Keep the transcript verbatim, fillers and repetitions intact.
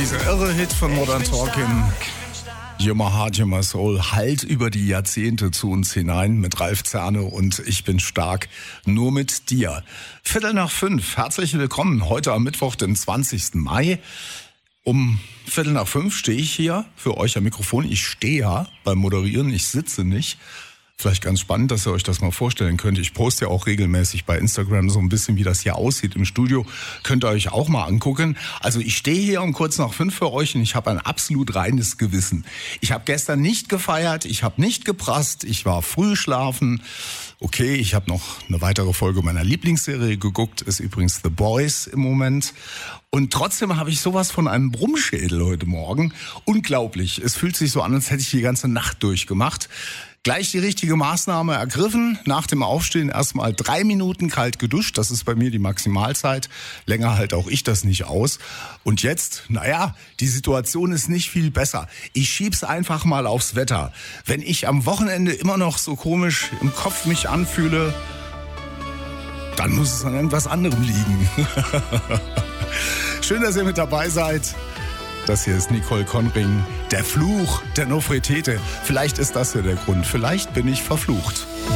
Dieser irre Hit von Modern Talking, You're My Heart, You're My Soul, hallt über die Jahrzehnte zu uns hinein mit Ralf Zerne und Ich bin stark, nur mit dir. Viertel nach fünf, herzlich willkommen, heute am Mittwoch, den zwanzigsten Mai. Um Viertel nach fünf stehe ich hier für euch am Mikrofon. Ich stehe ja beim Moderieren, ich sitze nicht. Vielleicht ganz spannend, dass ihr euch das mal vorstellen könnt. Ich poste ja auch regelmäßig bei Instagram so ein bisschen, wie das hier aussieht im Studio. Könnt ihr euch auch mal angucken. Also ich stehe hier um kurz nach fünf für euch und ich habe ein absolut reines Gewissen. Ich habe gestern nicht gefeiert, ich habe nicht geprasst, ich war früh schlafen. Okay, ich habe noch eine weitere Folge meiner Lieblingsserie geguckt, ist übrigens The Boys im Moment. Und trotzdem habe ich sowas von einem Brummschädel heute Morgen. Unglaublich, es fühlt sich so an, als hätte ich die ganze Nacht durchgemacht. Gleich die richtige Maßnahme ergriffen. Nach dem Aufstehen erstmal drei Minuten kalt geduscht. Das ist bei mir die Maximalzeit. Länger halt auch ich das nicht aus. Und jetzt, naja, die Situation ist nicht viel besser. Ich schieb's einfach mal aufs Wetter. Wenn ich am Wochenende immer noch so komisch im Kopf mich anfühle, dann muss es an irgendwas anderem liegen. Schön, dass ihr mit dabei seid. Das hier ist Nicole Conring, der Fluch der Nofretete. Vielleicht ist das ja der Grund. Vielleicht bin ich verflucht.